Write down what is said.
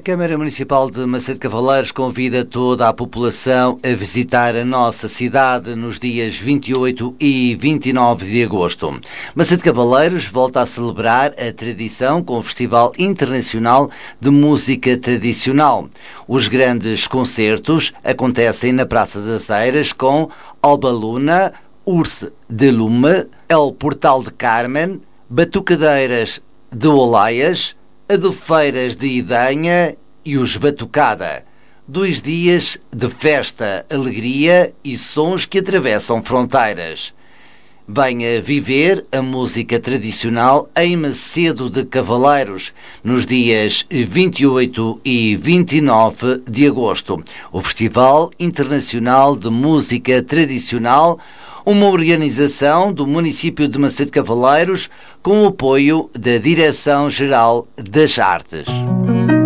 Câmara Municipal de Macedo Cavaleiros convida toda a população a visitar a nossa cidade nos dias 28 e 29 de agosto. Macedo Cavaleiros volta a celebrar a tradição com o Festival Internacional de Música Tradicional. Os grandes concertos acontecem na Praça das Eiras com Alba Luna, Urse de Lume, El Portal de Carmen, Batucadeiras de Olaias, Adofeiras de Idanha e os Batucada. 2 dias de festa, alegria e sons que atravessam fronteiras. Venha viver a música tradicional em Macedo de Cavaleiros, nos dias 28 e 29 de agosto. O Festival Internacional de Música Tradicional, uma organização do município de Macedo Cavaleiros com o apoio da Direção-Geral das Artes.